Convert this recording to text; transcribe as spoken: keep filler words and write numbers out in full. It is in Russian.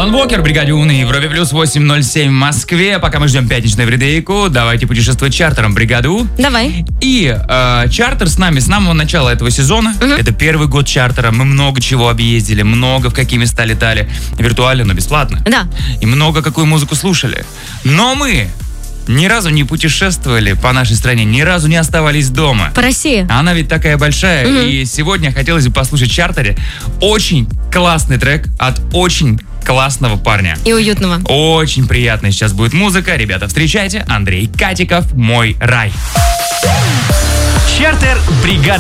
Алан Уокер, бригаде Уны, Европе плюс восемь ноль семь в Москве. Пока мы ждем пятничную эвридейку, давайте путешествовать чартером бригады У. Давай. И э, чартер с нами с самого начала этого сезона. Угу. Это первый год чартера. Мы много чего объездили, много в какие места летали. Виртуально, но бесплатно. Да. И много какую музыку слушали. Но мы ни разу не путешествовали по нашей стране, ни разу не оставались дома. По России. Она ведь такая большая. Угу. И сегодня хотелось бы послушать в чартере очень классный трек от очень классного парня. И уютного. Очень приятная сейчас будет музыка. Ребята, встречайте, Андрей Катиков, «Мой рай». Чартер бригады